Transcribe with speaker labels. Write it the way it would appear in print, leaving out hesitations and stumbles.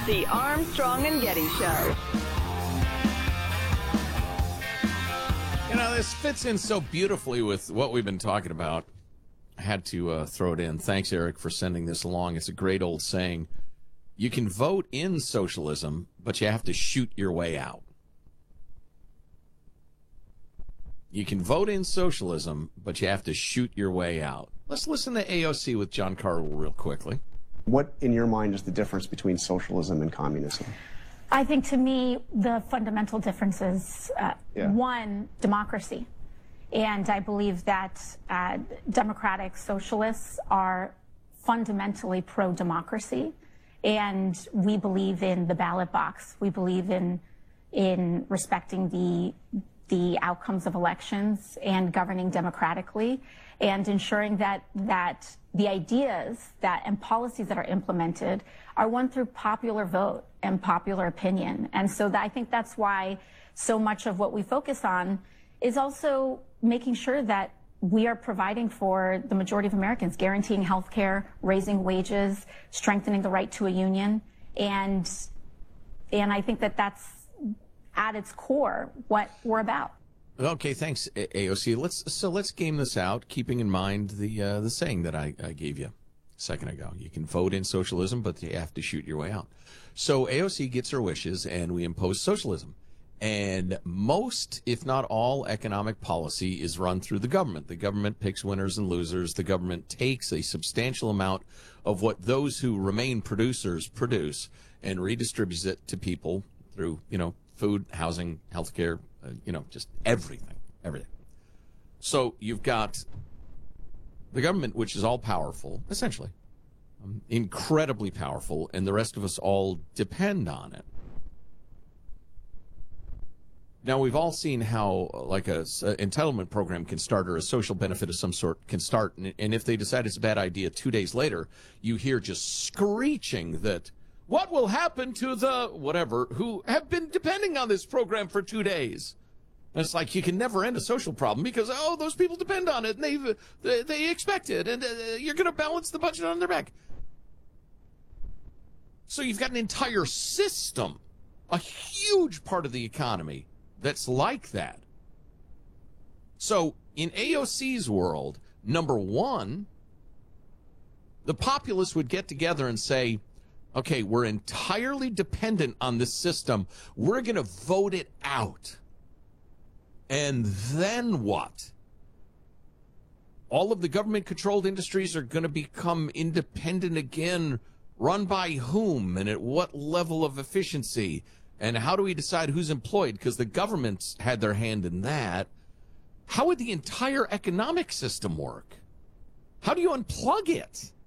Speaker 1: The Armstrong and Getty Show.
Speaker 2: You know, this fits in so beautifully with what we've been talking about. I had to throw it in. Thanks, Eric, for sending this along. It's a great old saying. You can vote in socialism, but you have to shoot your way out. You can vote in socialism, but you have to shoot your way out. Let's listen to AOC with John Carl real quickly.
Speaker 3: What, in your mind, is the difference between socialism and communism?
Speaker 4: I think, to me, the fundamental difference is, one, democracy. And I believe that democratic socialists are fundamentally pro-democracy. And we believe in the ballot box. We believe in respecting the outcomes of elections and governing democratically and ensuring that the ideas and policies that are implemented are won through popular vote and popular opinion. And so I think that's why so much of what we focus on is also making sure that we are providing for the majority of Americans, guaranteeing health care, raising wages, strengthening the right to a union. And I think that that's at its core what we're about.
Speaker 2: Okay, thanks, AOC. Let's game this out, keeping in mind the saying that I gave you a second ago. You can vote in socialism, but you have to shoot your way out. So AOC gets her wishes, and we impose socialism. And most, if not all, economic policy is run through the government. The government picks winners and losers. The government takes a substantial amount of what those who remain producers produce and redistributes it to people through, food, housing, healthcare, just everything. So you've got the government, which is all powerful, essentially, incredibly powerful, and the rest of us all depend on it. Now, we've all seen how, like, a entitlement program can start, or a social benefit of some sort can start, and if they decide it's a bad idea 2 days later, you hear just screeching that, what will happen to the whatever who have been depending on this program for 2 days? And it's like you can never end a social problem because, those people depend on it, and they expect it, and you're going to balance the budget on their back. So you've got an entire system, a huge part of the economy, that's like that. So in AOC's world, number one, the populace would get together and say, okay, we're entirely dependent on this system. We're going to vote it out. And then what? All of the government-controlled industries are going to become independent again, run by whom and at what level of efficiency? And how do we decide who's employed? Because the government's had their hand in that. How would the entire economic system work? How do you unplug it?